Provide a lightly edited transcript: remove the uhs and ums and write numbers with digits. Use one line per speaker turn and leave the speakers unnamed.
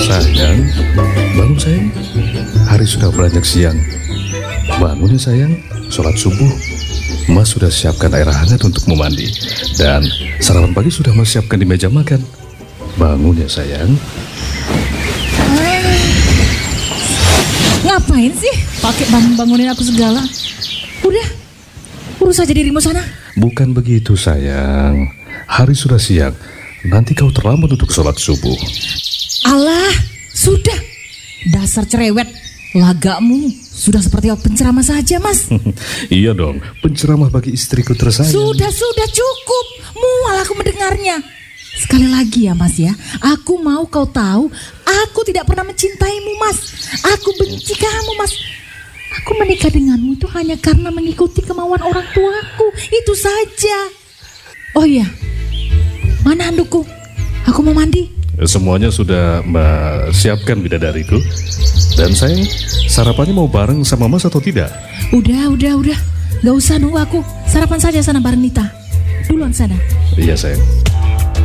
Sayang, bangun sayang. Hari sudah beranjak siang. Bangun ya sayang, sholat subuh. Mas sudah siapkan air hangat untuk mandi. Dan sarapan pagi sudah Mas siapkan di meja makan. Bangun ya sayang.
Ngapain sih pakai bangun-bangunin aku segala? Udah, urus aja dirimu sana.
Bukan begitu sayang. Hari sudah siang. Nanti kau terlambat untuk sholat subuh.
Alah, sudah. Dasar cerewet. Lagamu sudah seperti penceramah saja, Mas.
Iya dong, penceramah bagi istriku tersayang.
Sudah cukup. Mual aku mendengarnya. Sekali lagi ya, Mas ya. Aku mau kau tahu, aku tidak pernah mencintaimu, Mas. Aku benci kamu, Mas. Aku menikah denganmu itu hanya karena mengikuti kemauan orang tuaku. Itu saja. Oh iya, mana handukku? Aku mau mandi.
Semuanya sudah Mbak siapkan bidadariku. Dan sayang, sarapannya mau bareng sama Mas atau tidak?
Udah. Gak usah nunggu aku. Sarapan saja sana bareng Nita. Duluan sana.
Iya sayang.